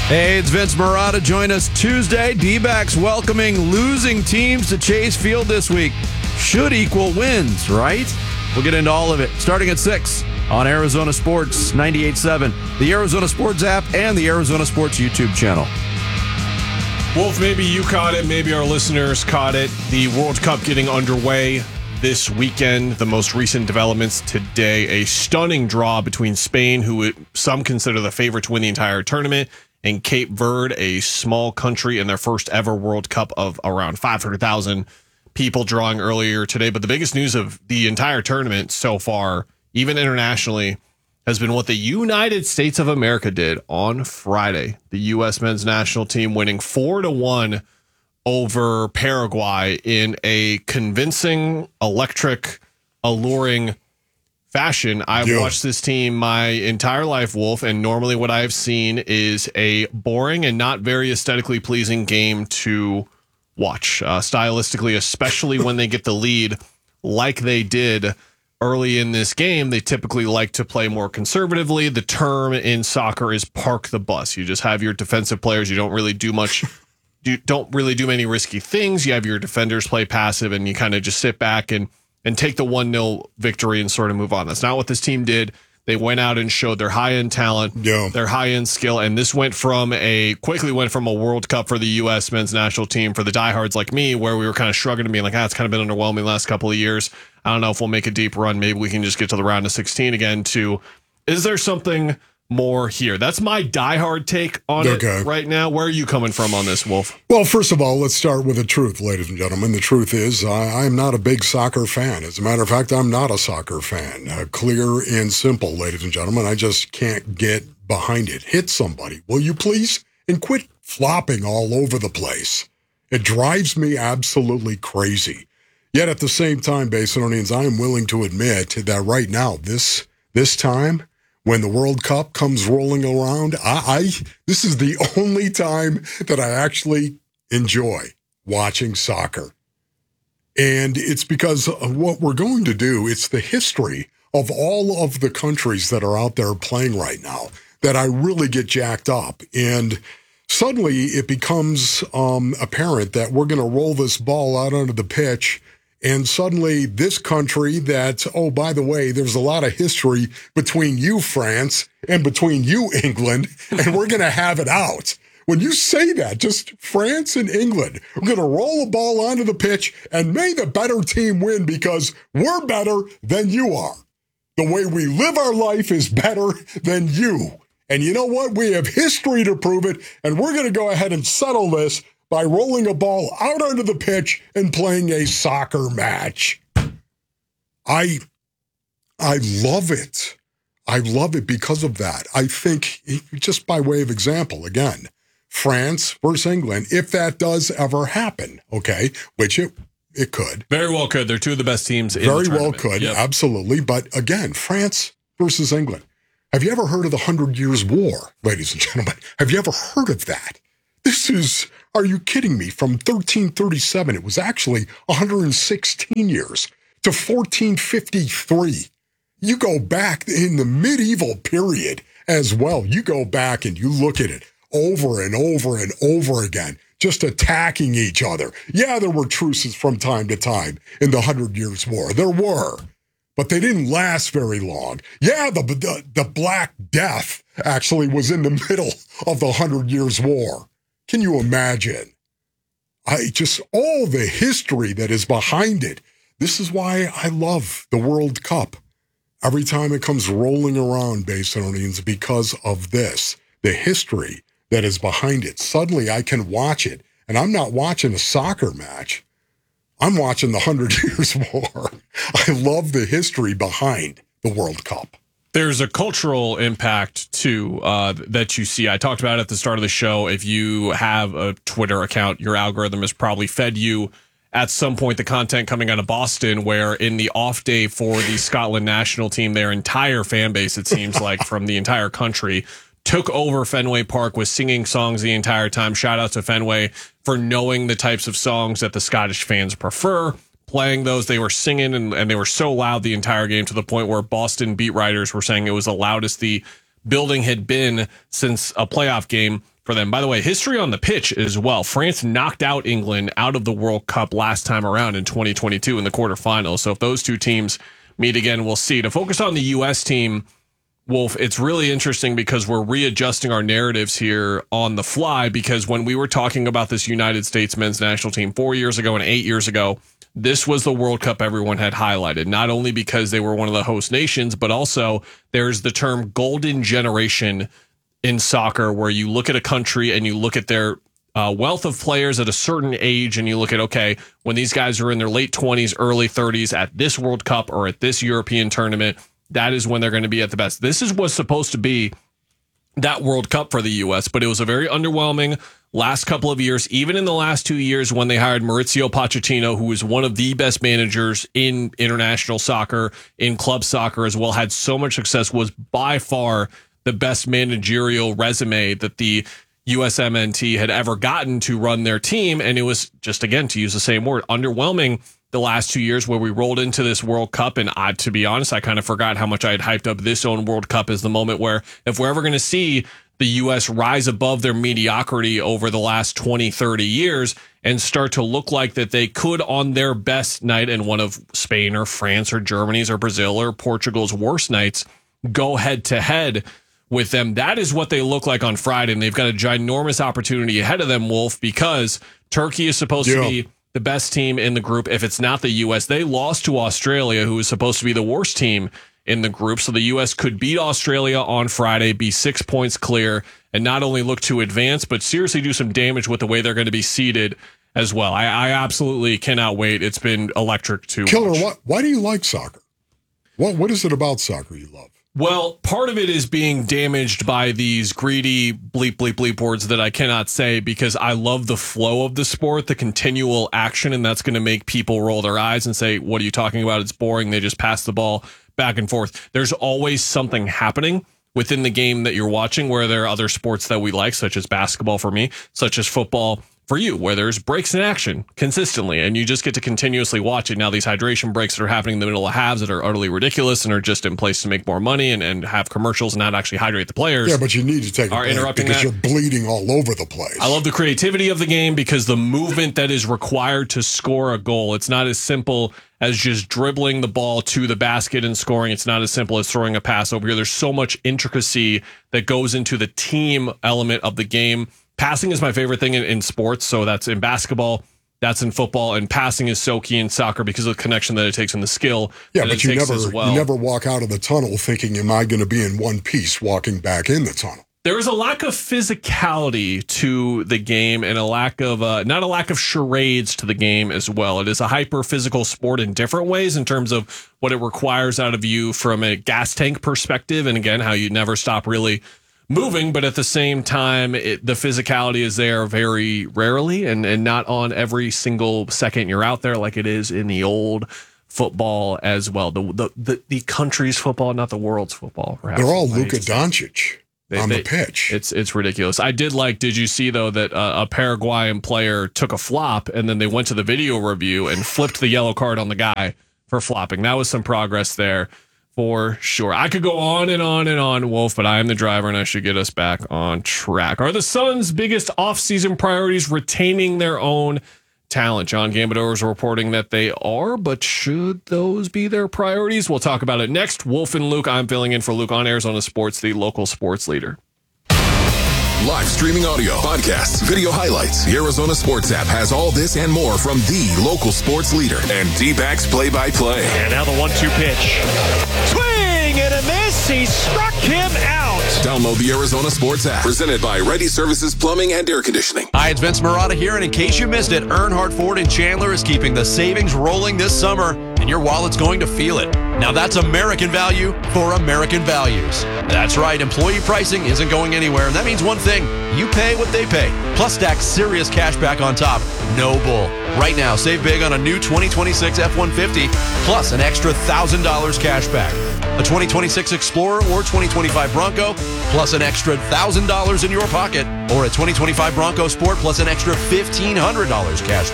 Hey, it's Vince Marotta. Join us Tuesday. D-backs welcoming losing teams to Chase Field this week. Should equal wins, right? We'll get into all of it starting at 6 on Arizona Sports 98.7, the Arizona Sports app, and the Arizona Sports YouTube channel. Wolf, maybe you caught it. Maybe our listeners caught it. The World Cup getting underway this weekend. The most recent developments today, a stunning draw between Spain, who some consider the favorite to win the entire tournament, and Cape Verde, a small country in their first ever World Cup of around 500,000 people drawing earlier today. But the biggest news of the entire tournament so far, even internationally, has been what the United States of America did on Friday. The U.S. men's national team winning 4-1 over Paraguay in a convincing, electric, alluring fashion. I've watched this team my entire life, Wolf, and normally what I've seen is a boring and not very aesthetically pleasing game to watch. Stylistically, especially when they get the lead like they did early in this game, they typically like to play more conservatively. The term in soccer is park the bus. You just have your defensive players. You don't really do much. You don't really do many risky things. You have your defenders play passive, and you kind of just sit back and take the 1-0 victory and sort of move on. That's not what this team did. They went out and showed their high-end talent, their high-end skill, and this quickly went from a World Cup for the U.S. men's national team for the diehards like me, where we were kind of shrugging and being like, it's kind of been underwhelming the last couple of years. I don't know if we'll make a deep run. Maybe we can just get to the round of 16 again, to, is there something more here? That's my diehard take on it right now. Where are you coming from on this, Wolf? Well, first of all, let's start with the truth, ladies and gentlemen. The truth is I'm not a big soccer fan. As a matter of fact, I'm not a soccer fan. Clear and simple, ladies and gentlemen. I just can't get behind it. Hit somebody, will you please? And quit flopping all over the place. It drives me absolutely crazy. Yet at the same time, Basinonians, I am willing to admit that right now, this time, when the World Cup comes rolling around, this is the only time that I actually enjoy watching soccer. And it's because of what we're going to do. It's the history of all of the countries that are out there playing right now that I really get jacked up. And suddenly it becomes apparent that we're going to roll this ball out onto the pitch. And suddenly this country that, oh, by the way, there's a lot of history between you, France, and between you, England, and we're going to have it out. When you say that, just France and England, we're going to roll the ball onto the pitch and may the better team win because we're better than you are. The way we live our life is better than you. And you know what? We have history to prove it, and we're going to go ahead and settle this by rolling a ball out onto the pitch and playing a soccer match. I love it. I love it because of that. I think, just by way of example, again, France versus England, if that does ever happen, okay, which it could. Very well could. They're two of the best teams in the tournament. Very well could, absolutely. But again, France versus England. Have you ever heard of the 100 Years' War, ladies and gentlemen? Have you ever heard of that? This is, are you kidding me? From 1337, it was actually 116 years to 1453. You go back in the medieval period as well. You go back and you look at it over and over and over again, just attacking each other. Yeah, there were truces from time to time in the 100 Years' War. There were, but they didn't last very long. Yeah, the Black Death actually was in the middle of the 100 Years' War. Can you imagine? All the history that is behind it. This is why I love the World Cup. Every time it comes rolling around, Basinonians, because of this, the history that is behind it. Suddenly I can watch it, and I'm not watching a soccer match. I'm watching the 100 Years' War. I love the history behind the World Cup. There's a cultural impact, too, that you see. I talked about it at the start of the show. If you have a Twitter account, your algorithm has probably fed you at some point the content coming out of Boston, where in the off day for the Scotland national team, their entire fan base, it seems like, from the entire country, took over Fenway Park, was singing songs the entire time. Shout out to Fenway for knowing the types of songs that the Scottish fans prefer. Playing those, they were singing and they were so loud the entire game to the point where Boston beat writers were saying it was the loudest the building had been since a playoff game for them. By the way, history on the pitch as well. France knocked out England out of the World Cup last time around in 2022 in the quarterfinals. So if those two teams meet again, we'll see. To focus on the U.S. team, Wolf, it's really interesting because we're readjusting our narratives here on the fly, because when we were talking about this United States men's national team 4 years ago and 8 years ago, this was the World Cup everyone had highlighted, not only because they were one of the host nations, but also there's the term golden generation in soccer, where you look at a country and you look at their wealth of players at a certain age, and you look at, okay, when these guys are in their late 20s, early 30s at this World Cup or at this European tournament, that is when they're going to be at the best. This was supposed to be that World Cup for the U.S., but it was a very underwhelming last couple of years. Even in the last 2 years, when they hired Mauricio Pochettino, who is one of the best managers in international soccer, in club soccer as well, had so much success, was by far the best managerial resume that the USMNT had ever gotten to run their team. And it was just, again, to use the same word, underwhelming the last 2 years, where we rolled into this World Cup. And to be honest, I kind of forgot how much I had hyped up this own World Cup as the moment where, if we're ever going to see the U.S. rise above their mediocrity over the last 20, 30 years and start to look like that they could, on their best night and one of Spain or France or Germany's or Brazil or Portugal's worst nights, go head to head with them. That is what they look like on Friday. And they've got a ginormous opportunity ahead of them, Wolf, because Turkey is supposed to be the best team in the group. If it's not the U.S., they lost to Australia, who is supposed to be the worst team in the group. So the U.S. could beat Australia on Friday, be 6 points clear, and not only look to advance, but seriously do some damage with the way they're going to be seeded as well. I absolutely cannot wait. It's been electric to Killer, watch. why do you like soccer? What is it about soccer you love? Well, part of it is being damaged by these greedy bleep, bleep, bleep words that I cannot say, because I love the flow of the sport, the continual action, and that's going to make people roll their eyes and say, what are you talking about? It's boring. They just pass the ball back and forth. There's always something happening within the game that you're watching, where there are other sports that we like, such as basketball for me, such as football for you, where there's breaks in action consistently, and you just get to continuously watch it. Now, these hydration breaks that are happening in the middle of halves that are utterly ridiculous and are just in place to make more money and have commercials and not actually hydrate the players. Yeah, but you need to take a break because you're bleeding all over the place. I love the creativity of the game, because the movement that is required to score a goal, it's not as simple as just dribbling the ball to the basket and scoring. It's not as simple as throwing a pass over here. There's so much intricacy that goes into the team element of the game. Passing is my favorite thing in sports. So that's in basketball, that's in football, and passing is so key in soccer because of the connection that it takes and the skill that it takes as well. You never walk out of the tunnel thinking, am I going to be in one piece walking back in the tunnel? There is a lack of physicality to the game, and a lack of, not a lack of charades to the game as well. It is a hyper physical sport in different ways in terms of what it requires out of you from a gas tank perspective. And again, how you never stop really moving, but at the same time, the physicality is there very rarely and not on every single second you're out there like it is in the old football as well. The country's football, not the world's football. Perhaps. They're all Luka Doncic on the pitch. It's ridiculous. Did you see, though, that a Paraguayan player took a flop and then they went to the video review and flipped the yellow card on the guy for flopping? That was some progress there. For sure. I could go on and on and on, Wolf, but I am the driver and I should get us back on track. Are the Suns' biggest offseason priorities retaining their own talent? John Gambador is reporting that they are, but should those be their priorities? We'll talk about it next. Wolf and Luke, I'm filling in for Luke on Arizona Sports, the local sports leader. Live streaming audio, podcasts, video highlights. The Arizona Sports app has all this and more from the local sports leader and D-backs play-by-play. And now the 1-2 pitch. Swing and a miss. He struck him out. Download the Arizona Sports app. Presented by Ready Services Plumbing and Air Conditioning. Hi, it's Vince Marotta here, and in case you missed it, Earnhardt Ford in Chandler is keeping the savings rolling this summer, and your wallet's going to feel it. Now that's American value for American values. That's right, employee pricing isn't going anywhere, and that means one thing: you pay what they pay. Plus stack serious cash back on top. No bull. Right now, save big on a new 2026 F-150, plus an extra $1,000 cash back. A 2026 Explorer or 2025 Bronco, plus an extra $1,000 in your pocket, or a 2025 Bronco Sport plus an extra $1,500 cash back.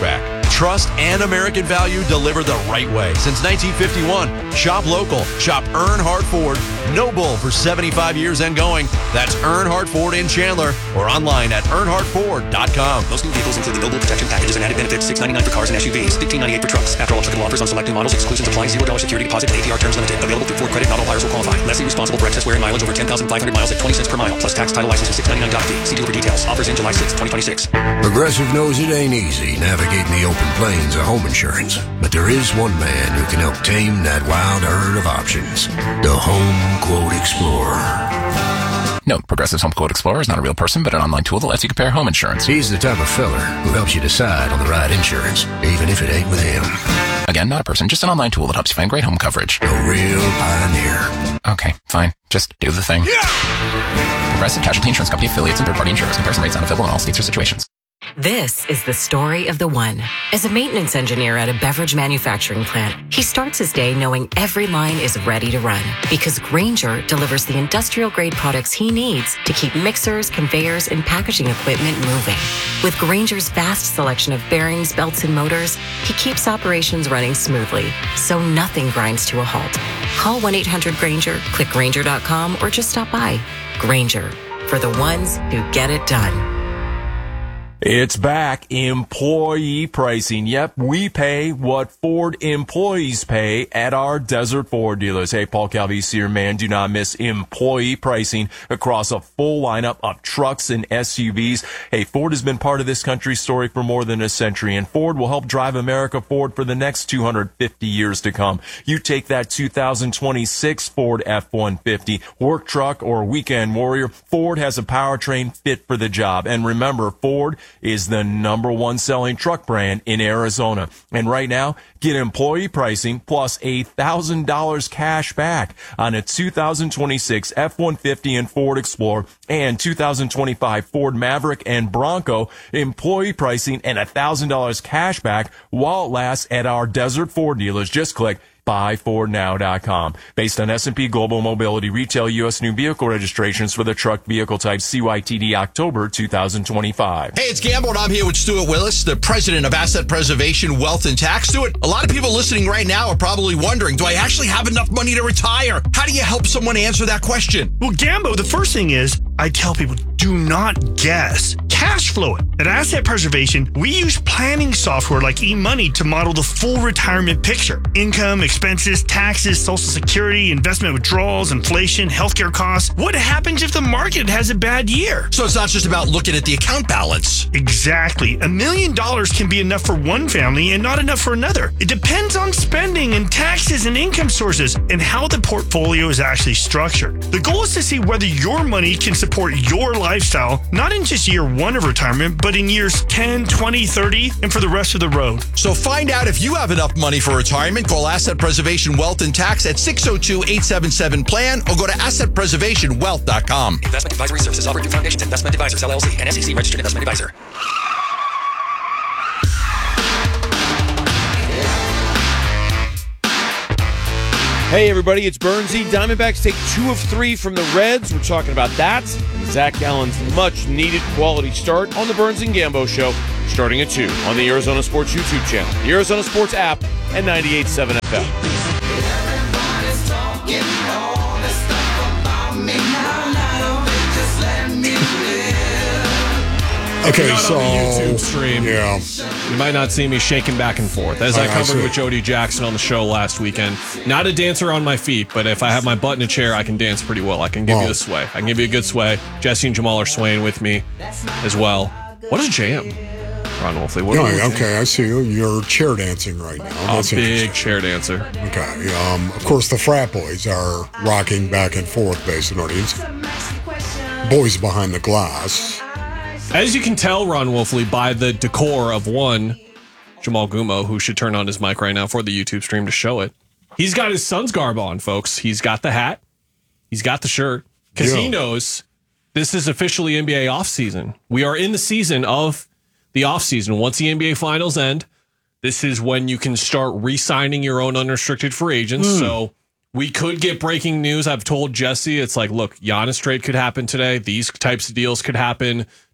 Trust and American value delivered the right way. Since 1951, shop local. Shop Earnhardt Ford. No bull for 75 years and going. That's Earnhardt Ford in Chandler or online at earnhardtford.com. Most new vehicles include the Billboard protection packages and added benefits. $699 for cars and SUVs, $1598 for trucks. After all applicable offers on select new models, exclusions apply. $0 security deposit and APR terms limited. Available through Ford Credit. Not all buyers will qualify. Lessee responsible for excess wear and mileage over 10,500 miles at 20 cents per mile. Plus tax, title, license, and $699 doc fee. See dealer for details. Offers in July 6, 2026. Progressive knows it ain't easy navigating the open plains of home insurance, but there is one man who can help tame that wild herd of options. The Home Quote Explorer. Note, Progressive's Home Quote Explorer is not a real person, but an online tool that lets you compare home insurance. He's the type of feller who helps you decide on the right insurance, even if it ain't with him. Again, not a person, just an online tool that helps you find great home coverage. A real pioneer. Okay, fine. Just do the thing. Yeah! Progressive Casualty Insurance Company affiliates and third-party insurers. Comparison rates not available in all states or situations. This is the story of the one. As a maintenance engineer at a beverage manufacturing plant, he starts his day knowing every line is ready to run because Grainger delivers the industrial-grade products he needs to keep mixers, conveyors, and packaging equipment moving. With Grainger's vast selection of bearings, belts, and motors, he keeps operations running smoothly, so nothing grinds to a halt. Call 1-800-GRAINGER, click Grainger.com, or just stop by. Grainger, for the ones who get it done. It's back. Employee pricing. Yep, we pay what Ford employees pay at our Desert Ford dealers. Hey, Paul Calvisi here, man. Do not miss employee pricing across a full lineup of trucks and SUVs. Hey, Ford has been part of this country's story for more than a century, and Ford will help drive America forward for the next 250 years to come. You take that 2026 Ford F-150, work truck, or weekend warrior, Ford has a powertrain fit for the job. And remember, Ford is the #1 selling truck brand in Arizona. And right now, get employee pricing plus $1,000 cash back on a 2026 F-150 and Ford Explorer and 2025 Ford Maverick and Bronco. Employee pricing and $1,000 cash back while it lasts at our Desert Ford dealers. Just click buyfordnow.com. Based on S&P Global Mobility retail U.S. new vehicle registrations for the truck vehicle type CYTD October 2025. Hey, it's Gambo, and I'm here with Stuart Willis, the president of Asset Preservation Wealth and Tax. Stuart, a lot of people listening right now are probably wondering, do I actually have enough money to retire? How do you help someone answer that question? Well, Gambo, the first thing is I tell people, do not guess. Cash flow it. At Asset Preservation, we use planning software like eMoney to model the full retirement picture. Income, expenses, taxes, Social Security, investment withdrawals, inflation, healthcare costs. What happens if the market has a bad year? So it's not just about looking at the account balance. Exactly. $1 million can be enough for one family and not enough for another. It depends on spending and taxes and income sources and how the portfolio is actually structured. The goal is to see whether your money can support your lifestyle, not in just year one of retirement, but in years 10, 20, 30, and for the rest of the road. So find out if you have enough money for retirement. Call Asset Preservation Wealth and Tax at 602-877-PLAN or go to assetpreservationwealth.com. Investment advisory services offered through Foundations Investment Advisors, LLC, and SEC registered investment advisor. Hey everybody, it's Burnsy. Diamondbacks take 2 of 3 from the Reds. We're talking about that and Zach Gallen's much-needed quality start on the Burns and Gambo Show, starting at 2 on the Arizona Sports YouTube channel, the Arizona Sports app, and 98.7 FM. Okay, so on the YouTube stream, yeah, you might not see me shaking back and forth as I covered with Jody Jackson on the show last weekend. Not a dancer on my feet, but if I have my butt in a chair, I can dance pretty well. I can give you the sway. I can give you a good sway. Jesse and Jamal are swaying with me as well. What is jam, Ron Wolfley? Okay, I see you. You're chair dancing right now. That's a big chair dancer. Okay. Of course, the frat boys are rocking back and forth based on audience. Boys behind the glass. As you can tell, Ron Wolfley, by the decor of one, Jamal Gumo, who should turn on his mic right now for the YouTube stream to show it. He's got his son's garb on, folks. He's got the hat. He's got the shirt. Because he knows this is officially NBA offseason. We are in the season of the offseason. Once the NBA finals end, this is when you can start re-signing your own unrestricted free agents. So we could get breaking news. I've told Jesse, it's like, look, Giannis trade could happen today. These types of deals could happen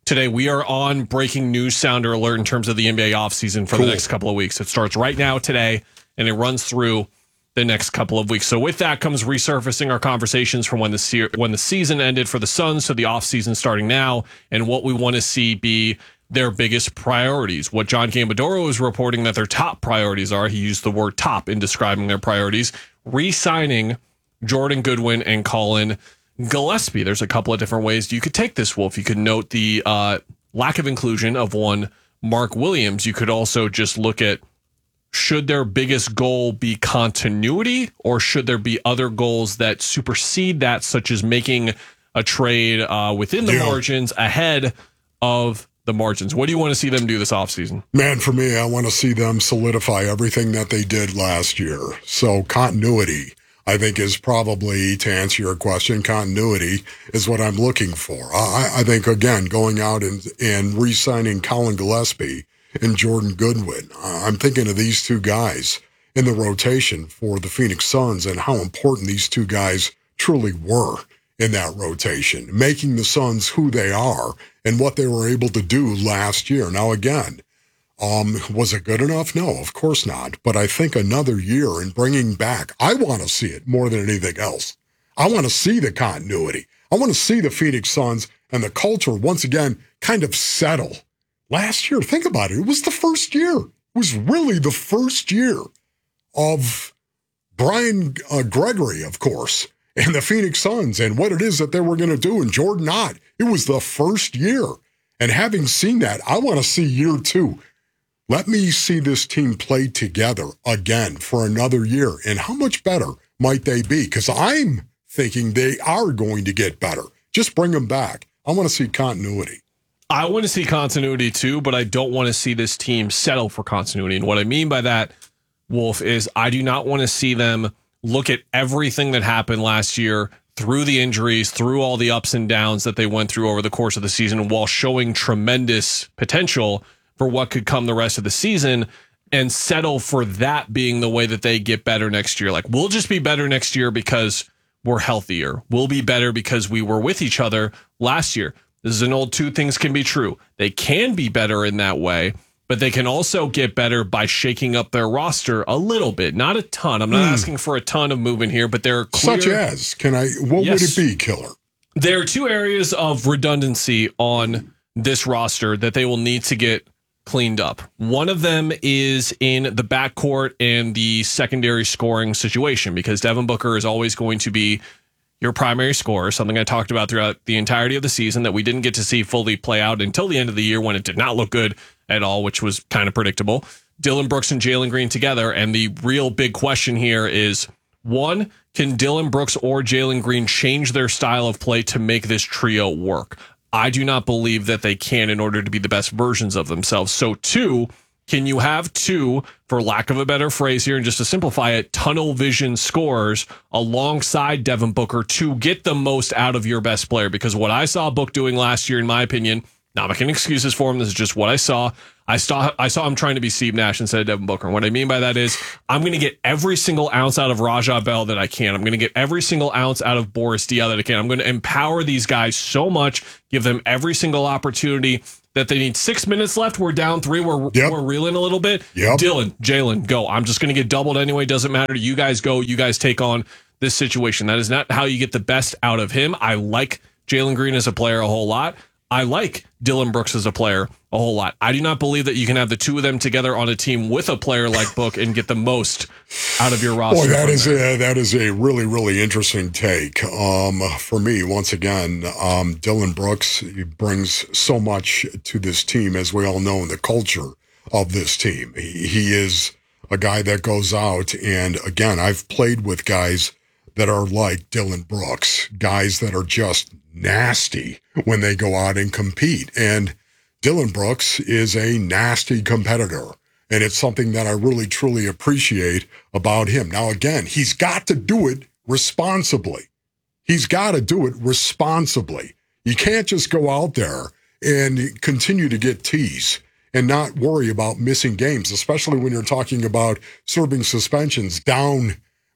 today. We are on breaking news sounder alert in terms of the NBA offseason for the next couple of weeks. It starts right now today, and it runs through the next couple of weeks. So with that comes resurfacing our conversations from when the season ended for the Suns to the offseason starting now, and what we want to see be their biggest priorities. What John Gambadoro is reporting that their top priorities are, he used the word top in describing their priorities, re-signing Jordan Goodwin and Colin Gillespie. There's a couple of different ways you could take this, Wolf. You could note the lack of inclusion of one Mark Williams. You could also just look at, should their biggest goal be continuity, or should there be other goals that supersede that, such as making a trade within the margins ahead of the margins? What do you want to see them do this offseason? Man, for me, I want to see them solidify everything that they did last year. So continuity, I think, is probably, to answer your question, continuity is what I'm looking for. I think, again, going out and re-signing Colin Gillespie and Jordan Goodwin, I'm thinking of these two guys in the rotation for the Phoenix Suns and how important these two guys truly were in that rotation, making the Suns who they are and what they were able to do last year. Now, again, was it good enough? No, of course not. But I think another year and bringing back, I want to see it more than anything else. I want to see the continuity. I want to see the Phoenix Suns and the culture once again kind of settle. Last year, think about it. It was the first year. It was really the first year of Brian Gregory, of course, and the Phoenix Suns and what it is that they were going to do, and Jordan Ott. It was the first year. And having seen that, I want to see year two. Let me see this team play together again for another year. And how much better might they be? Because I'm thinking they are going to get better. Just bring them back. I want to see continuity. I want to see continuity too, but I don't want to see this team settle for continuity. And what I mean by that, Wolf, is I do not want to see them look at everything that happened last year through the injuries, through all the ups and downs that they went through over the course of the season, while showing tremendous potential for what could come the rest of the season, and settle for that being the way that they get better next year. Like, we'll just be better next year because we're healthier. We'll be better because we were with each other last year. This is an old two things can be true. They can be better in that way, but they can also get better by shaking up their roster a little bit. Not a ton. I'm not asking for a ton of movement here, but there are clear... Such as? What would it be, Killer? There are two areas of redundancy on this roster that they will need to get cleaned up. One of them is in the backcourt and the secondary scoring situation, because Devin Booker is always going to be your primary scorer, something I talked about throughout the entirety of the season that we didn't get to see fully play out until the end of the year, when it did not look good at all, which was kind of predictable. Dillon Brooks and Jalen Green together. And the real big question here is, one, can Dillon Brooks or Jalen Green change their style of play to make this trio work? I do not believe that they can in order to be the best versions of themselves. So two, can you have two, for lack of a better phrase here, and just to simplify it, tunnel vision scorers alongside Devin Booker to get the most out of your best player? Because what I saw Book doing last year, in my opinion, not making excuses for him, this is just what I saw. I saw him trying to be Steve Nash instead of Devin Booker. And what I mean by that is, I'm going to get every single ounce out of Raja Bell that I can. I'm going to get every single ounce out of Boris Diaw that I can. I'm going to empower these guys so much, give them every single opportunity that they need. 6 minutes left. We're down 3. We're reeling a little bit. Dillon, Jalen, go. I'm just going to get doubled anyway. Doesn't matter. You guys go. You guys take on this situation. That is not how you get the best out of him. I like Jalen Green as a player a whole lot. I like Dillon Brooks as a player a whole lot. I do not believe that you can have the two of them together on a team with a player like Book and get the most out of your roster. Boy, that is a really, really interesting take. For me, once again, Dillon Brooks brings so much to this team, as we all know, in the culture of this team. He is a guy that goes out, and again, I've played with guys that are like Dillon Brooks, guys that are just nasty when they go out and compete. And Dillon Brooks is a nasty competitor, and it's something that I really, truly appreciate about him. Now, again, he's got to do it responsibly. He's got to do it responsibly. You can't just go out there and continue to get teased and not worry about missing games, especially when you're talking about serving suspensions down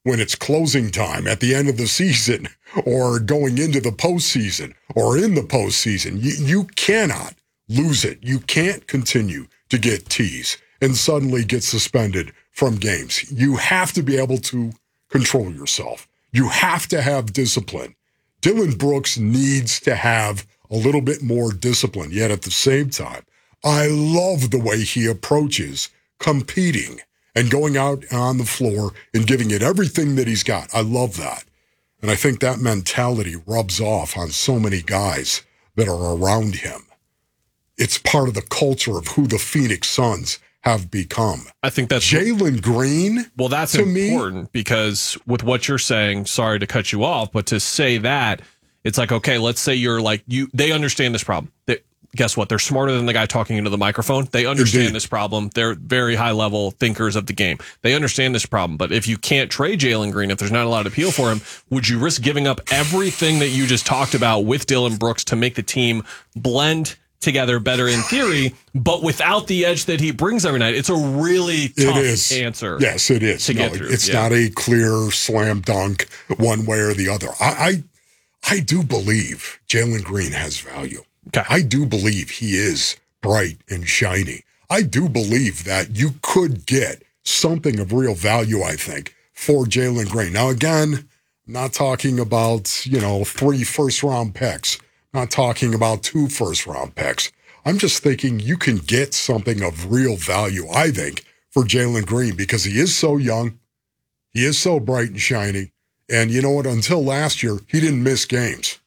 when it's closing time at the end of the season or going into the postseason or in the postseason. You cannot lose it. You can't continue to get teased and suddenly get suspended from games. You have to be able to control yourself. You have to have discipline. Dylan Brooks needs to have a little bit more discipline, yet at the same time, I love the way he approaches competing and going out on the floor and giving it everything that he's got. I love that. And I think that mentality rubs off on so many guys that are around him. It's part of the culture of who the Phoenix Suns have become. I think that's Jalen Green. Well, that's to important because with what you're saying, sorry to cut you off, but to say that, it's like, okay, let's say you're like, they understand this problem. Guess what? They're smarter than the guy talking into the microphone. They understand this problem. They're very high level thinkers of the game. They understand this problem. But if you can't trade Jalen Green, if there's not a lot of appeal for him, would you risk giving up everything that you just talked about with Dylan Brooks to make the team blend together better in theory, but without the edge that he brings every night? It's a really tough answer. Yes, it is. To get through. It's not a clear slam dunk one way or the other. I do believe Jalen Green has value. Okay. I do believe he is bright and shiny. I do believe that you could get something of real value, I think, for Jalen Green. Now, again, I'm not talking about, 3 first-round picks. I'm not talking about 2 first-round picks. I'm just thinking you can get something of real value, I think, for Jalen Green because he is so young. He is so bright and shiny. And you know what? Until last year, he didn't miss games.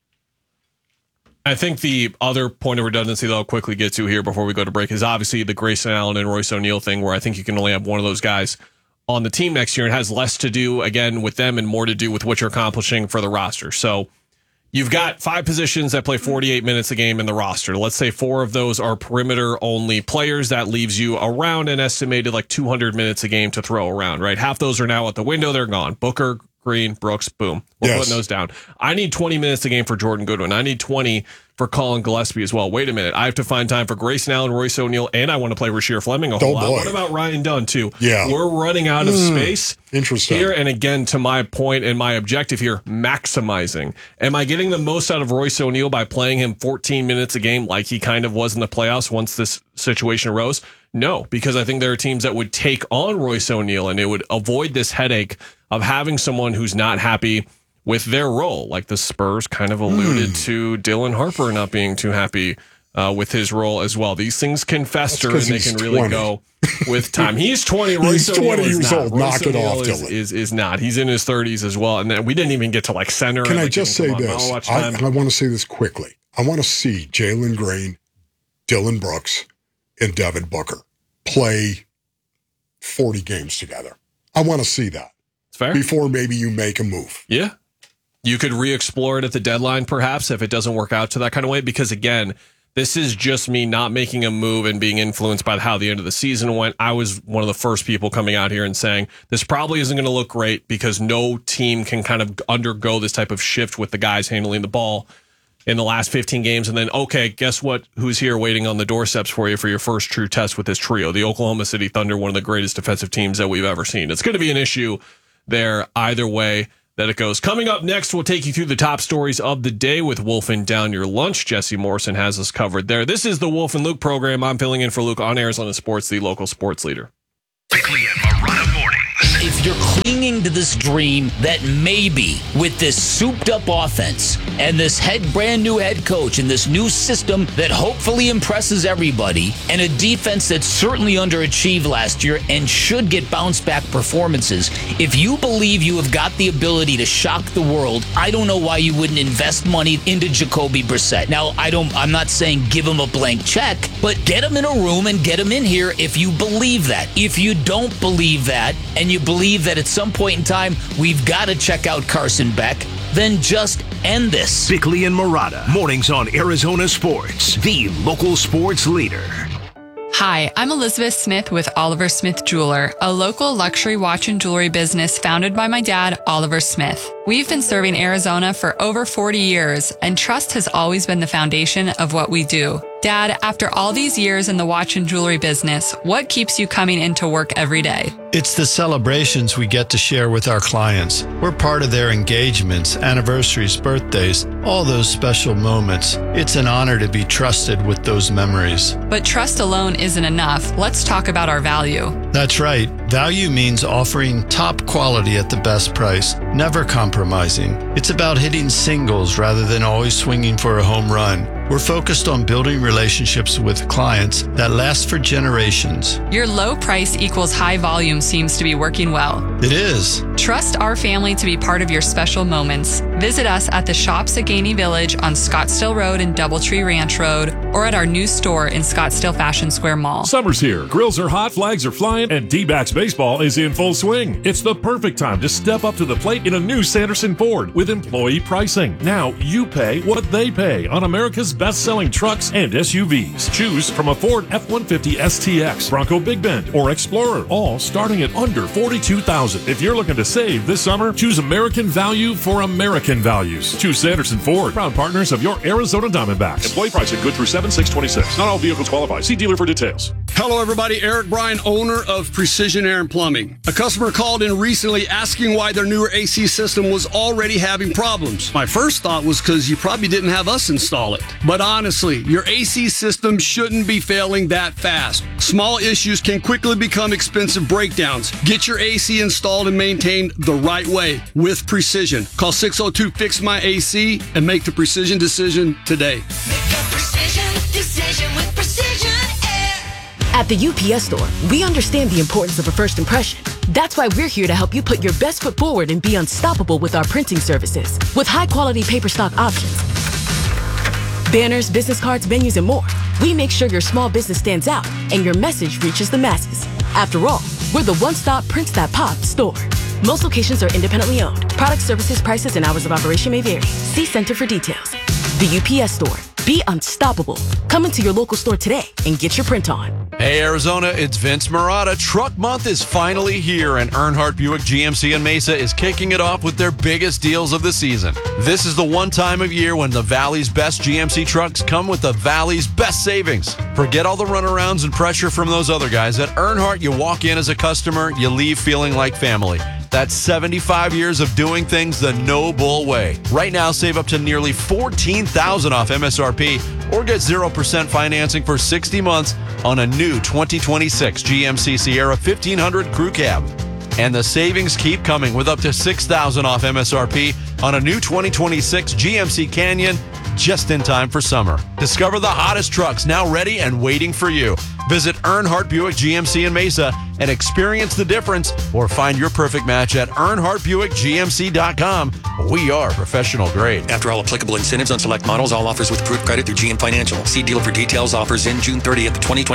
I think the other point of redundancy that I'll quickly get to here before we go to break is obviously the Grayson Allen and Royce O'Neal thing, where I think you can only have one of those guys on the team next year. It has less to do, again, with them and more to do with what you're accomplishing for the roster. So you've got 5 positions that play 48 minutes a game in the roster. Let's say 4 of those are perimeter-only players. That leaves you around an estimated 200 minutes a game to throw around, right? Half those are now out the window. They're gone. Booker, Green, Brooks, boom. We're putting those down. I need 20 minutes a game for Jordan Goodwin. I need 20 for Colin Gillespie as well. Wait a minute. I have to find time for Grayson Allen, Royce O'Neal, and I want to play Rasheer Fleming a whole lot. What about Ryan Dunn, too? Yeah. We're running out of space. Interesting. Here, and again, to my point and my objective here, maximizing. Am I getting the most out of Royce O'Neal by playing him 14 minutes a game like he kind of was in the playoffs once this situation arose? No, because I think there are teams that would take on Royce O'Neal and it would avoid this headache of having someone who's not happy with their role. Like the Spurs kind of alluded to Dylan Harper not being too happy with his role as well. These things can fester and they can really go with time. He's 20. Royce He's 20 years old. Royce Knock it O'Neal off, Dylan. Is not. He's in his 30s as well. And then we didn't even get to center. Can I just say this? I want to say this quickly. I want to see Jalen Green, Dylan Brooks, and Devin Booker play 40 games together. I want to see that. It's fair. Before maybe you make a move. Yeah. You could re-explore it at the deadline, perhaps, if it doesn't work out to that kind of way. Because, again, this is just me not making a move and being influenced by how the end of the season went. I was one of the first people coming out here and saying this probably isn't going to look great because no team can kind of undergo this type of shift with the guys handling the ball in the last 15 games. And then, okay, guess what? Who's here waiting on the doorsteps for you for your first true test with this trio? The Oklahoma City Thunder, one of the greatest defensive teams that we've ever seen. It's going to be an issue there either way that it goes. Coming up next, we'll take you through the top stories of the day with Wolfing Down Your Lunch. Jesse Morrison has us covered there. This is the Wolf and Luke program. I'm filling in for Luke on Arizona Sports, the local sports leader. Bickley and Marotta mornings. If you're clinging to this dream that maybe with this souped up offense and this brand new head coach and this new system that hopefully impresses everybody and a defense that certainly underachieved last year and should get bounce back performances, if you believe you have got the ability to shock the world, I don't know why you wouldn't invest money into Jacoby Brissett. Now, I'm not saying give him a blank check, but get him in a room and get him in here if you believe that. If you don't believe that and you believe that at some point in time we've got to check out Carson Beck, then just end this. Bickley and Marotta, mornings on Arizona Sports, the local sports leader. Hi, I'm Elizabeth Smith with Oliver Smith Jeweler, a local luxury watch and jewelry business founded by my dad, Oliver Smith. We've been serving Arizona for over 40 years, and trust has always been the foundation of what we do. Dad, after all these years in the watch and jewelry business, what keeps you coming into work every day? It's the celebrations we get to share with our clients. We're part of their engagements, anniversaries, birthdays, all those special moments. It's an honor to be trusted with those memories. But trust alone isn't enough. Let's talk about our value. That's right. Value means offering top quality at the best price, never compromising. It's about hitting singles rather than always swinging for a home run. We're focused on building relationships with clients that last for generations. Your low price equals high volume seems to be working well. It is. Trust our family to be part of your special moments. Visit us at the Shops at Gainey Village on Scottsdale Road and Doubletree Ranch Road, or at our new store in Scottsdale Fashion Square Mall. Summer's here. Grills are hot, flags are flying, and D-backs baseball is in full swing. It's the perfect time to step up to the plate in a new Sanderson Ford with employee pricing. Now you pay what they pay on America's best-selling trucks and SUVs. Choose from a Ford F-150 STX, Bronco Big Bend, or Explorer, all starting at under $42,000. If you're looking to save this summer, choose American value for American values. Choose Sanderson Ford, proud partners of your Arizona Diamondbacks. Employee pricing good through 7/6/26. Not all vehicles qualify. See dealer for details. Hello, everybody. Eric Bryan, owner of Precision Air and Plumbing. A customer called in recently asking why their newer AC system was already having problems. My first thought was because you probably didn't have us install it. But honestly, your AC system shouldn't be failing that fast. Small issues can quickly become expensive breakdowns. Get your AC installed and maintained the right way with Precision. Call 602-FIX-MY-AC and make the Precision decision today. Decision with Precision Air. At the UPS Store, we understand the importance of a first impression. That's why we're here to help you put your best foot forward and be unstoppable with our printing services. With high-quality paper stock options, banners, business cards, menus, and more, we make sure your small business stands out and your message reaches the masses. After all, we're the one-stop prints that pop store. Most locations are independently owned. Product, services, prices, and hours of operation may vary. See Center for details. The UPS Store. Be unstoppable. Come into your local store today and get your print on. Hey, Arizona, it's Vince Marotta. Truck Month is finally here, and Earnhardt Buick GMC in Mesa is kicking it off with their biggest deals of the season. This is the one time of year when the Valley's best GMC trucks come with the Valley's best savings. Forget all the runarounds and pressure from those other guys. At Earnhardt, you walk in as a customer, you leave feeling like family. That's 75 years of doing things the no bull way. Right now, save up to nearly $14,000 off MSRP or get 0% financing for 60 months on a new 2026 GMC Sierra 1500 Crew Cab. And the savings keep coming with up to $6,000 off MSRP on a new 2026 GMC Canyon just in time for summer. Discover the hottest trucks now ready and waiting for you. Visit Earnhardt Buick GMC in Mesa and experience the difference, or find your perfect match at EarnhardtBuickGMC.com. We are professional grade. After all applicable incentives on select models, all offers with approved credit through GM Financial. See dealer for details. Offers in June 30th,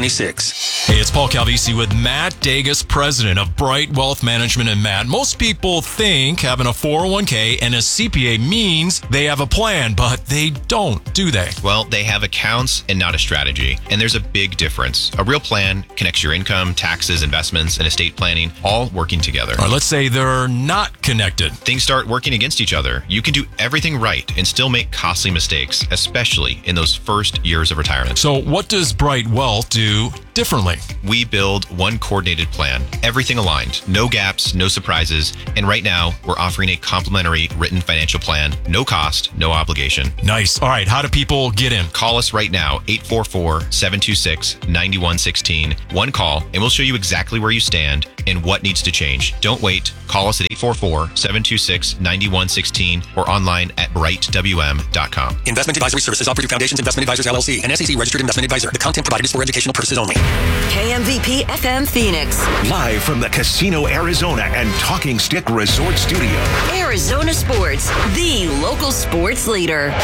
2026. Hey, it's Paul Calvisi with Matt Dagas, president of Bright Wealth Management. And Matt, most people think having a 401k and a CPA means they have a plan, but they don't, do they? Well, they have accounts and not a strategy. And there's a big difference. A real plan connects your income, taxes, investments, and estate planning all working together. Or let's say they're not connected. Things start working against each other. You can do everything right and still make costly mistakes, especially in those first years of retirement. So what does Bright Wealth do differently? We build one coordinated plan, everything aligned, no gaps, no surprises. And right now, we're offering a complimentary written financial plan, no cost, no obligation. Nice. All right, how do people get in? Call us right now, 844-726-9116. One call, and we'll show you exactly where you stand and what needs to change. Don't wait. Call us at 844-726-9116 or online at brightwm.com. Investment advisory services offered through Foundations Investment Advisors LLC, an SEC registered investment advisor. The content provided is for educational purposes only. KMVP FM Phoenix. Live from the Casino Arizona and Talking Stick Resort Studio. Arizona Sports, the local sports leader.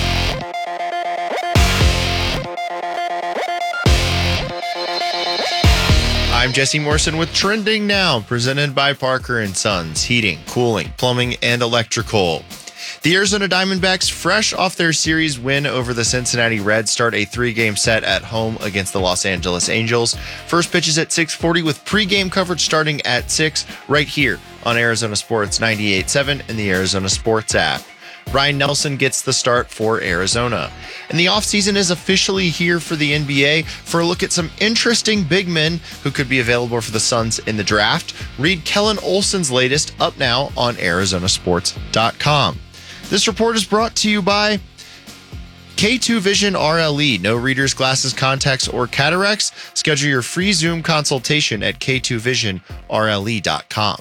I'm Jesse Morrison with Trending Now, presented by Parker & Sons, heating, cooling, plumbing, and electrical. The Arizona Diamondbacks, fresh off their series win over the Cincinnati Reds, start a 3-game set at home against the Los Angeles Angels. First pitch is at 6:40 with pregame coverage starting at 6 right here on Arizona Sports 98.7 and the Arizona Sports app. Ryan Nelson gets the start for Arizona. And the offseason is officially here for the NBA. For a look at some interesting big men who could be available for the Suns in the draft, read Kellen Olson's latest up now on ArizonaSports.com. This report is brought to you by K2 Vision RLE. No readers, glasses, contacts, or cataracts. Schedule your free Zoom consultation at K2VisionRLE.com.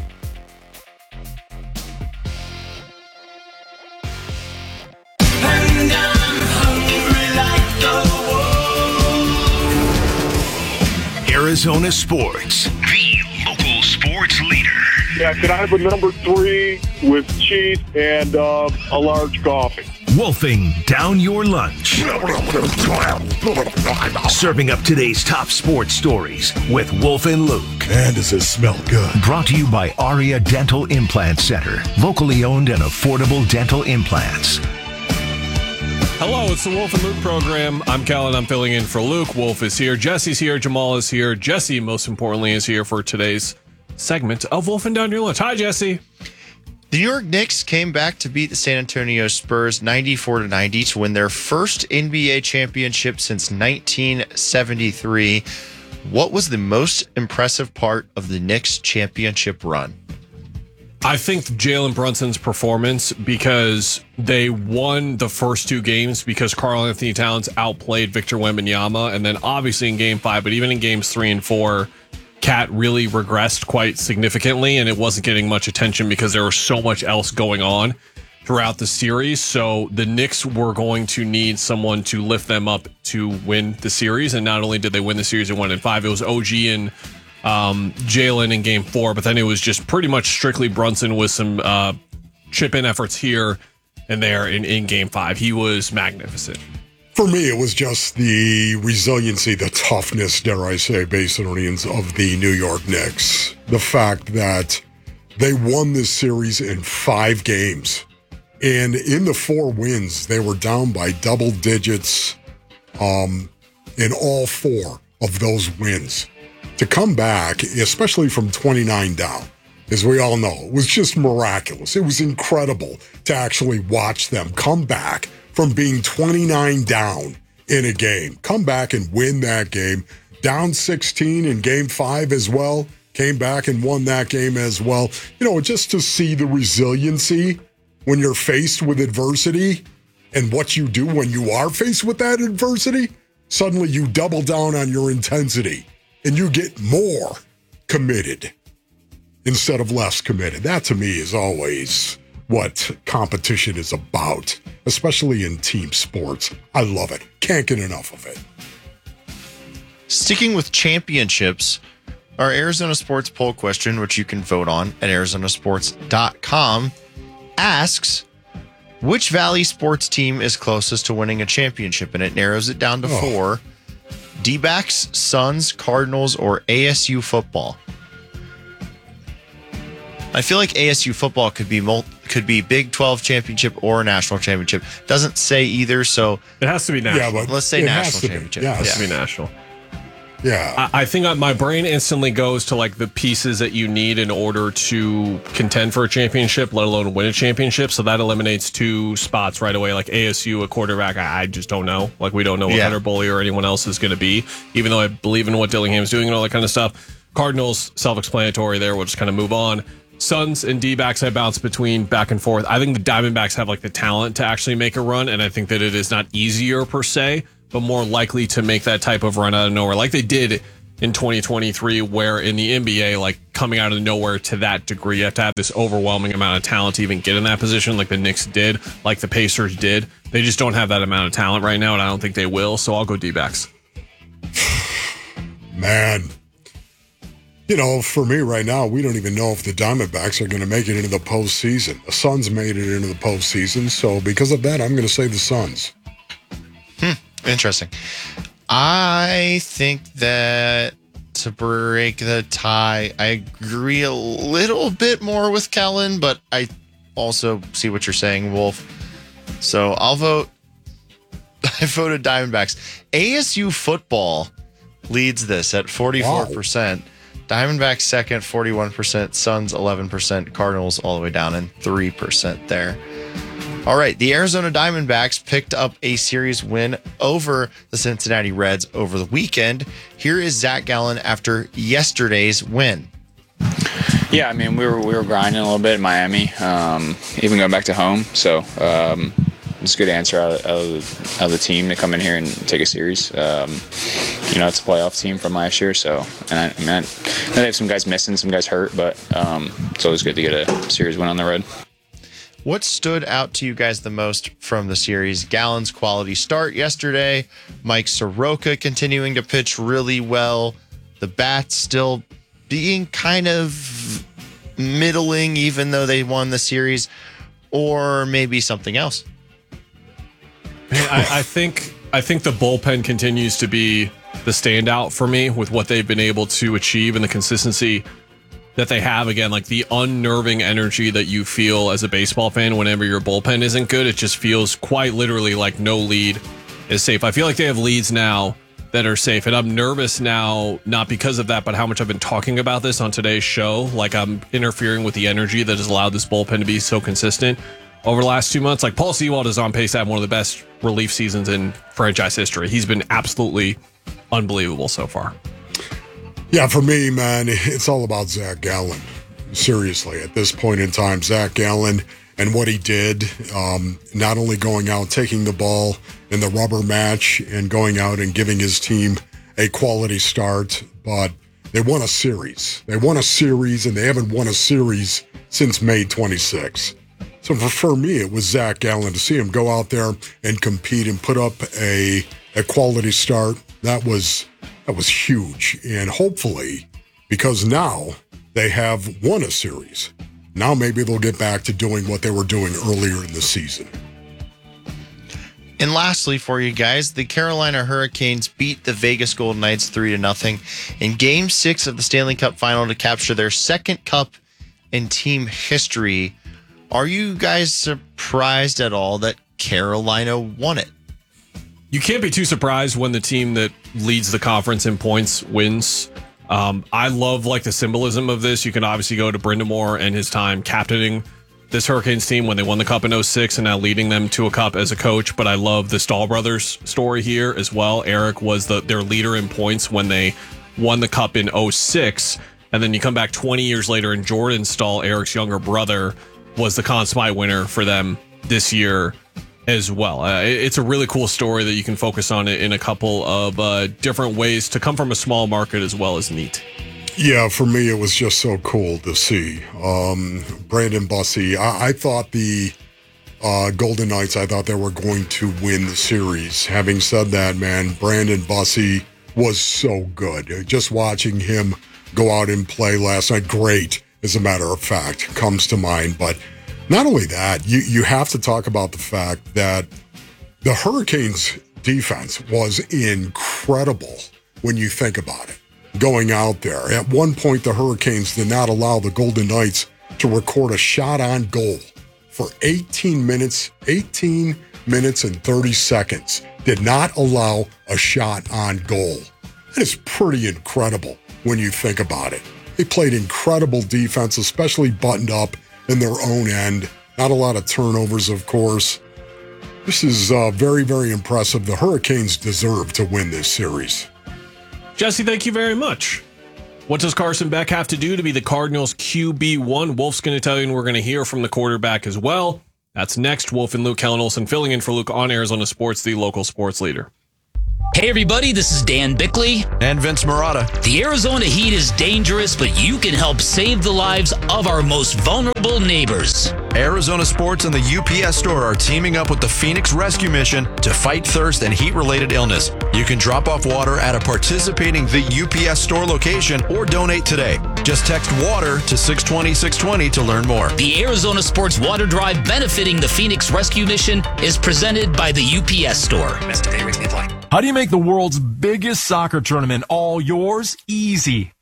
Arizona Sports, the local sports leader. Yeah, could I have a number 3 with cheese and a large coffee? Wolfing down your lunch. Serving up today's top sports stories with Wolf and Luke. Man, does it smell good. Brought to you by Aria Dental Implant Center. Locally owned and affordable dental implants. Hello, it's the Wolf and Luke program. I'm Kellen. I'm filling in for Luke. Wolf is here. Jesse's here. Jamal is here. Jesse, most importantly, is here for today's segment of Wolfing Down Your Lunch. Hi, Jesse. The New York Knicks came back to beat the San Antonio Spurs 94-90 to win their first NBA championship since 1973. What was the most impressive part of the Knicks championship run? I think Jalen Brunson's performance, because they won the first 2 games because Karl Anthony Towns outplayed Victor Wembanyama, and then obviously in Game 5, but even in Games 3 and 4, Cat really regressed quite significantly, and it wasn't getting much attention because there was so much else going on throughout the series. So the Knicks were going to need someone to lift them up to win the series, and not only did they win the series, they won in 5. It was OG and Jalen in Game 4, but then it was just pretty much strictly Brunson with some chip-in efforts here and there in Game 5. He was magnificent. For me, it was just the resiliency, the toughness, dare I say, Basinonians, of the New York Knicks. The fact that they won this series in 5 games. And in the 4 wins, they were down by double digits in all 4 of those wins. To come back, especially from 29 down, as we all know, it was just miraculous. It was incredible to actually watch them come back from being 29 down in a game. Come back and win that game. Down 16 in Game 5 as well. Came back and won that game as well. You know, just to see the resiliency when you're faced with adversity and what you do when you are faced with that adversity, suddenly you double down on your intensity. And you get more committed instead of less committed. That, to me, is always what competition is about, especially in team sports. I love it. Can't get enough of it. Sticking with championships, our Arizona Sports poll question, which you can vote on at ArizonaSports.com, asks, which Valley sports team is closest to winning a championship? And it narrows it down to 4. D-backs, Suns, Cardinals, or ASU football? I feel like ASU football could be Big 12 championship or national championship. Doesn't say either, so it has to be national. Yeah, but let's say national championship. It has to be national. Yeah. I think my brain instantly goes to like the pieces that you need in order to contend for a championship, let alone win a championship. So that eliminates 2 spots right away. Like ASU, a quarterback, I just don't know. Like we don't know what Hunter Bully or anyone else is going to be, even though I believe in what Dillingham's doing and all that kind of stuff. Cardinals, self-explanatory there. We'll just kind of move on. Suns and D-backs, I bounce between back and forth. I think the Diamondbacks have like the talent to actually make a run, and I think that it is not easier per se, but more likely to make that type of run out of nowhere, like they did in 2023, where in the NBA, like coming out of nowhere to that degree, you have to have this overwhelming amount of talent to even get in that position, like the Knicks did, like the Pacers did. They just don't have that amount of talent right now, and I don't think they will, so I'll go D-backs. Man. You know, for me right now, we don't even know if the Diamondbacks are going to make it into the postseason. The Suns made it into the postseason, so because of that, I'm going to say the Suns. Interesting. I think that to break the tie, I agree a little bit more with Kellen, but I also see what you're saying, Wolf. So I'll vote. I voted Diamondbacks. ASU football leads this at 44%. Wow. Diamondbacks second, 41%. Suns 11%. Cardinals all the way down in 3% there. All right, the Arizona Diamondbacks picked up a series win over the Cincinnati Reds over the weekend. Here is Zach Gallen after yesterday's win. Yeah, I mean, we were grinding a little bit in Miami, even going back to home. So it's a good answer out of the team to come in here and take a series. It's a playoff team from last year. So, and I know they have some guys missing, some guys hurt, but it's always good to get a series win on the road. What stood out to you guys the most from the series? Gallen's quality start yesterday, Mike Soroka continuing to pitch really well, the bats still being kind of middling even though they won the series, or maybe something else? Man, I think the bullpen continues to be the standout for me with what they've been able to achieve and the consistency that they have. Again, like the unnerving energy that you feel as a baseball fan whenever your bullpen isn't good. It just feels quite literally like no lead is safe. I feel like they have leads now that are safe, and I'm nervous now, not because of that, but how much I've been talking about this on today's show. Like I'm interfering with the energy that has allowed this bullpen to be so consistent over the last 2 months. Like Paul Sewald is on pace to have one of the best relief seasons in franchise history. He's been absolutely unbelievable so far. Yeah, for me, man, it's all about Zach Gallen. Seriously, at this point in time, Zach Gallen and what he did, not only going out, taking the ball in the rubber match and going out and giving his team a quality start, but they won a series. They won a series, and they haven't won a series since May 26. So for me, it was Zach Gallen. To see him go out there and compete and put up a quality start, that was huge. And hopefully, because now they have won a series, now maybe they'll get back to doing what they were doing earlier in the season. And lastly for you guys, the Carolina Hurricanes beat the Vegas Golden Knights 3-0 in Game 6 of the Stanley Cup Final to capture their second cup in team history. Are you guys surprised at all that Carolina won it? You can't be too surprised when the team that leads the conference in points wins. I love like the symbolism of this. You can obviously go to Brind'Amour and his time captaining this Hurricanes team when they won the cup in 2006 and now leading them to a cup as a coach. But I love the Stahl brothers story here as well. Eric was their leader in points when they won the cup in 2006. And then you come back 20 years later and Jordan Stahl, Eric's younger brother, was the Conn Smythe winner for them this year as well. It's a really cool story that you can focus on it in a couple of different ways to come from a small market as well as neat. Yeah, for me, it was just so cool to see. Brandon Bussi, I thought the Golden Knights, I thought they were going to win the series. Having said that, man, Brandon Bussi was so good. Just watching him go out and play last night, great, as a matter of fact, comes to mind. But not only that, you have to talk about the fact that the Hurricanes' defense was incredible when you think about it. Going out there. At one point, the Hurricanes did not allow the Golden Knights to record a shot on goal for 18 minutes and 30 seconds. Did not allow a shot on goal. That is pretty incredible when you think about it. They played incredible defense, especially buttoned up in their own end. Not a lot of turnovers, of course. This is very, very impressive. The Hurricanes deserve to win this series. Jesse, thank you very much. What does Carson Beck have to do to be the Cardinals' QB1? Wolf's going to tell you, and we're going to hear from the quarterback as well. That's next. Wolf and Luke Kellen Olson filling in for Luke on Arizona Sports, the local sports leader. Hey everybody, this is Dan Bickley. And Vince Marotta. The Arizona heat is dangerous, but you can help save the lives of our most vulnerable neighbors. Arizona Sports and the UPS Store are teaming up with the Phoenix Rescue Mission to fight thirst and heat-related illness. You can drop off water at a participating The UPS Store location or donate today. Just text WATER to 620-620 to learn more. The Arizona Sports Water Drive benefiting the Phoenix Rescue Mission is presented by the UPS Store. How do you make the world's biggest soccer tournament all yours? Easy.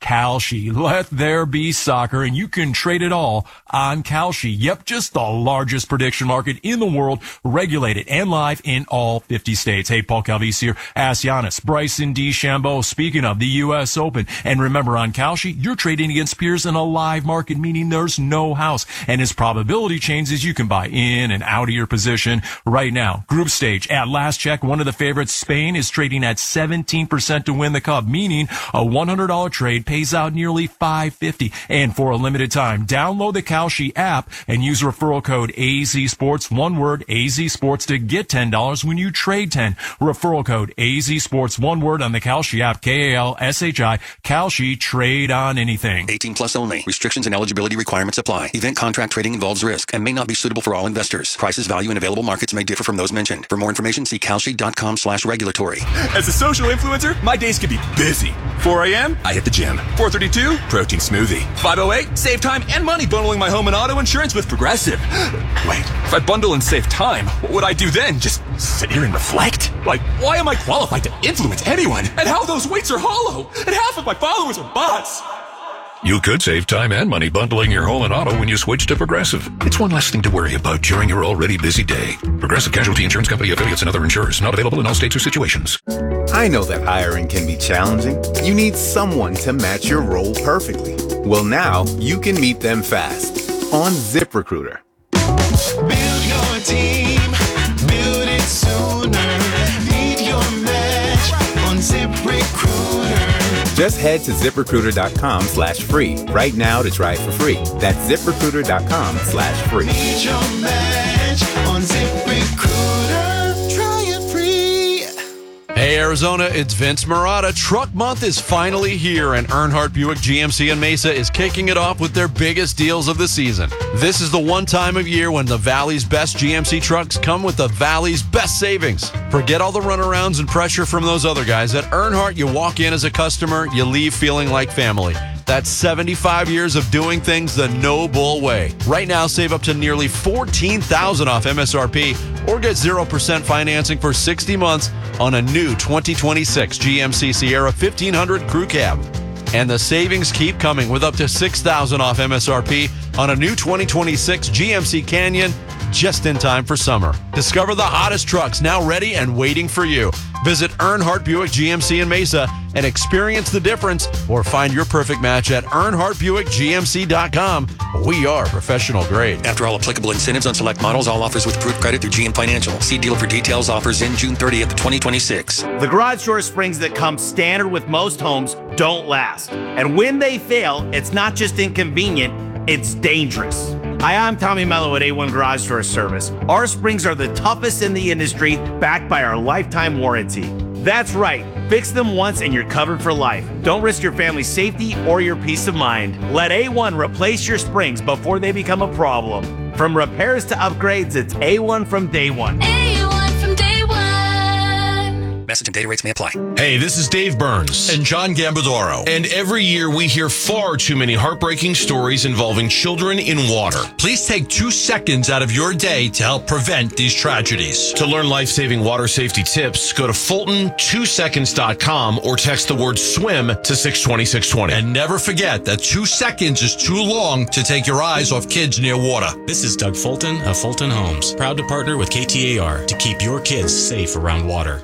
Kalshi. Let there be soccer, and you can trade it all on Kalshi. Yep, just the largest prediction market in the world, regulated and live in all 50 states. Hey, Paul Calvisi here. Ask Giannis, Bryson DeChambeau. Speaking of the U.S. Open, and remember on Kalshi, you're trading against peers in a live market, meaning there's no house, and as probability changes, you can buy in and out of your position right now. Group stage, at last check, one of the favorites, Spain, is trading at 17% to win the cup, meaning a $100 trade pays out nearly $550. And for a limited time, download the Kalshi app and use referral code AZSports, one word, AZSports, to get $10 when you trade 10. Referral code AZSports, one word, on the Kalshi app, KALSHI, Kalshi, trade on anything. 18 plus only. Restrictions and eligibility requirements apply. Event contract trading involves risk and may not be suitable for all investors. Prices, value, and available markets may differ from those mentioned. For more information, see kalshi.com/regulatory. As a social influencer, my days can be busy. 4 a.m., I hit the gym. 4:32, protein smoothie. 5:08, save time and money bundling my home and auto insurance with Progressive. Wait, if I bundle and save time, what would I do then? Just sit here and reflect? Like, why am I qualified to influence anyone? And how those weights are hollow? And half of my followers are bots? You could save time and money bundling your home and auto when you switch to Progressive. It's one less thing to worry about during your already busy day. Progressive Casualty Insurance Company, affiliates, and other insurers. Not available in all states or situations. I know that hiring can be challenging. You need someone to match your role perfectly. Well, now you can meet them fast on ZipRecruiter. Build your team, build it sooner. Meet your match on ZipRecruiter. Just head to ZipRecruiter.com/free right now to try it for free. That's ZipRecruiter.com/free. Meet your match on ZipRecruiter. Try it free. Hey, Arizona, it's Vince Marotta. Truck Month is finally here, and Earnhardt Buick GMC in Mesa is kicking it off with their biggest deals of the season. This is the one time of year when the Valley's best GMC trucks come with the Valley's best savings. Forget all the runarounds and pressure from those other guys. At Earnhardt, you walk in as a customer, you leave feeling like family. That's 75 years of doing things the no bull way. Right now, save up to nearly $14,000 off MSRP or get 0% financing for 60 months on a new 2026 GMC Sierra 1500 Crew Cab. And the savings keep coming with up to $6,000 off MSRP on a new 2026 GMC Canyon, just in time for summer. Discover the hottest trucks now ready and waiting for you. Visit Earnhardt Buick GMC in Mesa and experience the difference, or find your perfect match at EarnhardtBuickGMC.com. We are professional grade. After all applicable incentives on select models, all offers with approved credit through GM Financial. See dealer for details. Offers in June 30th, 2026. The garage door springs that come standard with most homes don't last. And when they fail, it's not just inconvenient, it's dangerous. Hi, I'm Tommy Mello at A1 Garage Door Service. Our springs are the toughest in the industry, backed by our lifetime warranty. That's right. Fix them once and you're covered for life. Don't risk your family's safety or your peace of mind. Let A1 replace your springs before they become a problem. From repairs to upgrades, it's A1 from day one. A1 from day one. Message and data rates may apply. Hey, this is Dave Burns. And John Gambadoro. And every year we hear far too many heartbreaking stories involving children in water. Please take 2 seconds out of your day to help prevent these tragedies. To learn life-saving water safety tips, go to Fulton2seconds.com or text the word SWIM to 620-620. And never forget that 2 seconds is too long to take your eyes off kids near water. This is Doug Fulton of Fulton Homes, proud to partner with KTAR to keep your kids safe around water.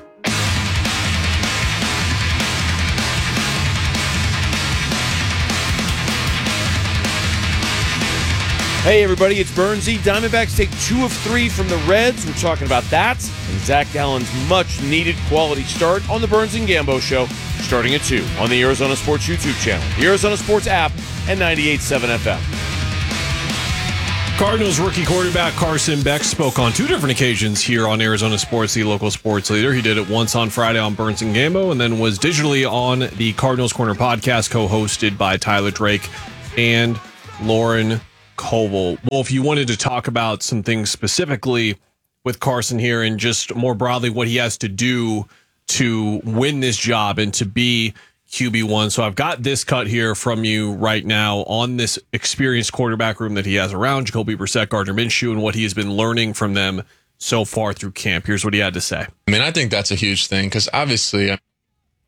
Hey, everybody, it's Burnsy. Diamondbacks take 2 of 3 from the Reds. We're talking about that and Zach Gallen's much-needed quality start on the Burns and Gambo Show, starting at 2 on the Arizona Sports YouTube channel, the Arizona Sports app, and 98.7 FM. Cardinals rookie quarterback Carson Beck spoke on 2 different occasions here on Arizona Sports, the local sports leader. He did it once on Friday on Burns and Gambo, and then was digitally on the Cardinals Corner podcast, co-hosted by Tyler Drake and Lauren Koval. Wolf, you wanted to talk about some things specifically with Carson here, and just more broadly what he has to do to win this job and to be QB1. So I've got this cut here from you right now on this experienced quarterback room that he has around Jacoby Brissett, Gardner Minshew, and what he has been learning from them so far through camp. Here's what he had to say. I mean, I think that's a huge thing because obviously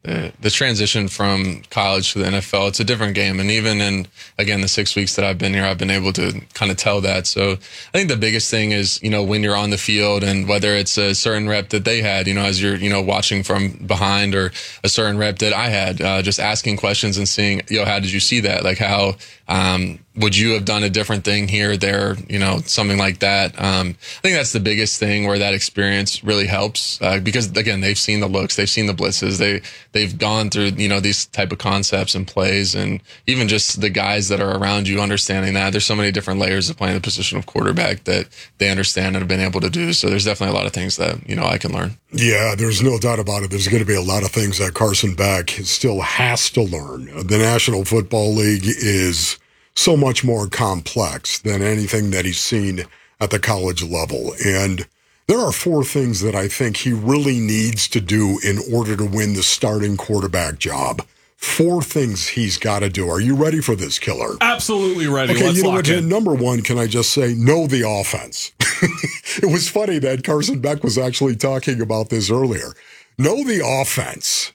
the transition from college to the NFL, it's a different game. And even in, again, the 6 weeks that I've been here, I've been able to kind of tell that. So I think the biggest thing is, when you're on the field and whether it's a certain rep that they had, as you're, watching from behind, or a certain rep that I had, just asking questions and seeing, how did you see that? Like how, would you have done a different thing here, there, something like that. I think that's the biggest thing where that experience really helps, because again, they've seen the looks, they've seen the blitzes, they've gone through, these type of concepts and plays, and even just the guys that are around you understanding that. There's so many different layers of playing the position of quarterback that they understand and have been able to do. So there's definitely a lot of things that, I can learn. Yeah, there's no doubt about it. There's going to be a lot of things that Carson Beck still has to learn. The National Football League is so much more complex than anything that he's seen at the college level. And there are 4 things that I think he really needs to do in order to win the starting quarterback job. 4 things he's got to do. Are you ready for this, Killer? Absolutely ready. Okay, Let's lock in. Number 1, can I just say, know the offense. It was funny that Carson Beck was actually talking about this earlier. Know the offense.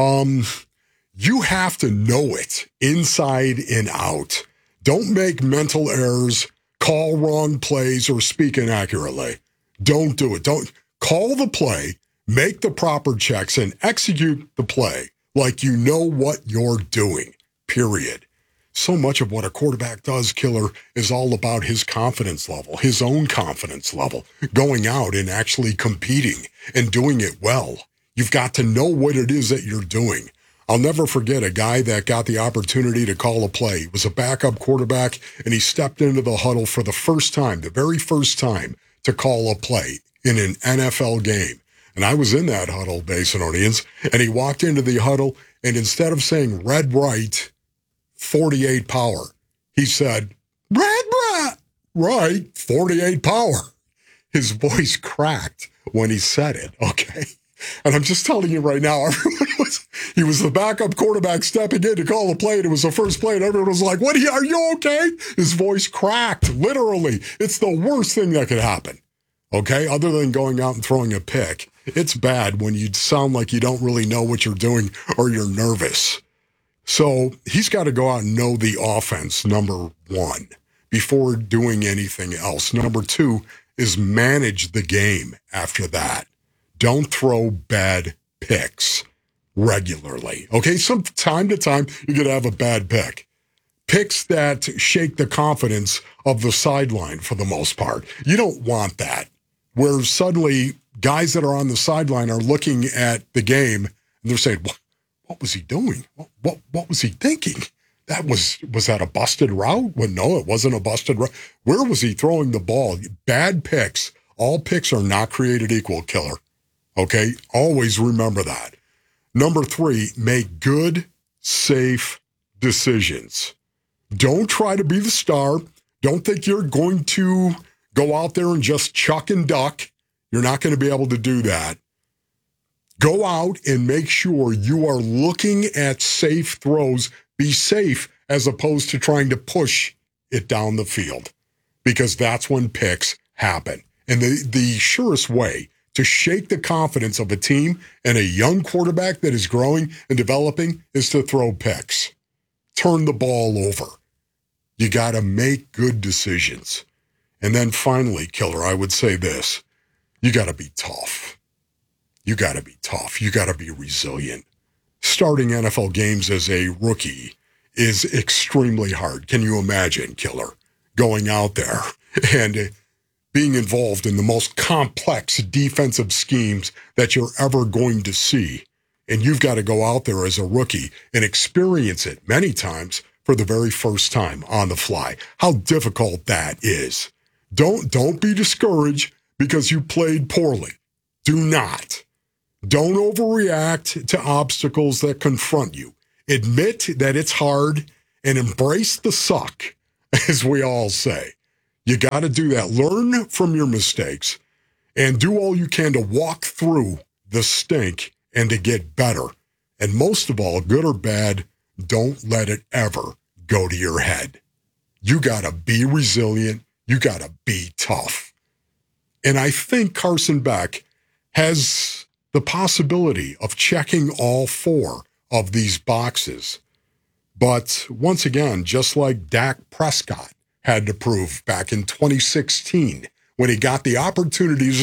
You have to know it inside and out. Don't make mental errors, call wrong plays, or speak inaccurately. Don't do it. Don't call the play, make the proper checks, and execute the play like you know what you're doing, period. So much of what a quarterback does, Killer, is all about his confidence level, his own confidence level, going out and actually competing and doing it well. You've got to know what it is that you're doing. I'll never forget a guy that got the opportunity to call a play. He was a backup quarterback, and he stepped into the huddle for the first time, the very first time, to call a play in an NFL game. And I was in that huddle, Basinonians, and he walked into the huddle, and instead of saying red right, 48 power, he said, red right, 48 power. His voice cracked when he said it, okay? And I'm just telling you right now, he was the backup quarterback stepping in to call a play, and it was the first play, and everyone was like, are you okay? His voice cracked, literally. It's the worst thing that could happen, okay? Other than going out and throwing a pick. It's bad when you sound like you don't really know what you're doing or you're nervous. So he's got to go out and know the offense, number 1, before doing anything else. Number 2 is manage the game after that. Don't throw bad picks regularly. Okay, some time to time, you're going to have a bad pick. Picks that shake the confidence of the sideline for the most part. You don't want that, where suddenly guys that are on the sideline are looking at the game and they're saying, what was he doing? What was he thinking? Was that a busted route? Well, no, it wasn't a busted route. Where was he throwing the ball? Bad picks. All picks are not created equal, Killer. Okay? Always remember that. Number 3, make good, safe decisions. Don't try to be the star. Don't think you're going to go out there and just chuck and duck. You're not going to be able to do that. Go out and make sure you are looking at safe throws. Be safe as opposed to trying to push it down the field, because that's when picks happen. And the surest way to shake the confidence of a team and a young quarterback that is growing and developing is to throw picks. Turn the ball over. You got to make good decisions. And then finally, Killer, I would say this. You got to be tough. You got to be tough. You got to be resilient. Starting NFL games as a rookie is extremely hard. Can you imagine, Killer, going out there and being involved in the most complex defensive schemes that you're ever going to see? And you've got to go out there as a rookie and experience it many times for the very first time on the fly. How difficult that is. Don't be discouraged because you played poorly. Do not. Don't overreact to obstacles that confront you. Admit that it's hard and embrace the suck, as we all say. You got to do that. Learn from your mistakes and do all you can to walk through the stink and to get better. And most of all, good or bad, don't let it ever go to your head. You got to be resilient. You got to be tough. And I think Carson Beck has the possibility of checking all 4 of these boxes. But once again, just like Dak Prescott had to prove back in 2016 when he got the opportunity to